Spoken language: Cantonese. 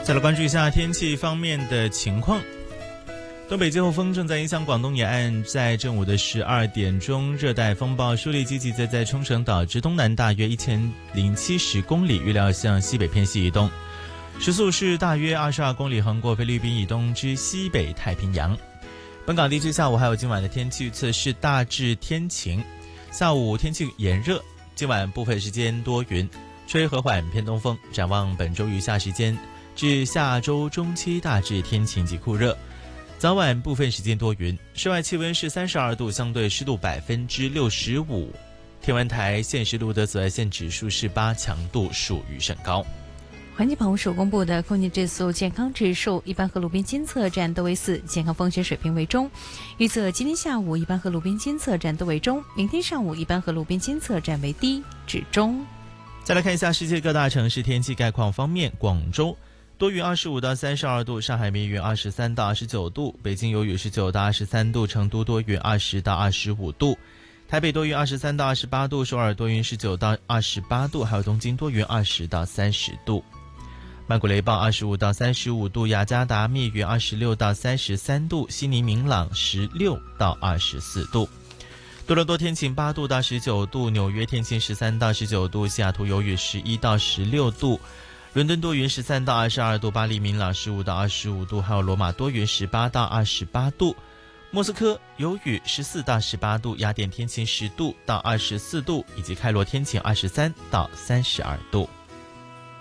再来关注一下天气方面的情况。东北季候风正在影响广东沿岸，在正午的12点钟，热带风暴舒力基在冲绳岛之东南大约1070公里，预料向西北偏西移动，时速是大约22公里，横过菲律宾以东之西北太平洋。本港地区下午还有今晚的天气预测是大致天晴，下午天气炎热，今晚部分时间多云，吹和缓偏东风。展望本周余下时间至下周中期大致天晴及酷热，早晚部分时间多云，室外气温是32度，相对湿度65%。天文台现时录得紫外线指数是8，强度属于甚高。 环境保护署公布的空气质素健康指数，一般和路边监测站都为4，健康风险水平为中。预测今天下午一般和路边监测站都为中，明天上午一般和路边监测站为低至中。 再来看一下世界各大城市天气概况方面，广州多云25到32度，上海密云23到29度，北京有雨19到23度，成都多云20到25度，台北多云23到28度，首尔多云19到28度，还有东京多云20到30度。曼谷雷暴25到35度，雅加达密云26到33度，悉尼明朗16到24度，多伦多天晴8度到19度，纽约天晴13到19度，西雅图有雨11到16度，伦敦多云13到22度，巴黎明朗15到25度，还有罗马多云18到28度，莫斯科有雨14到18度，雅典天晴10度到24度，以及开罗天晴23到32度。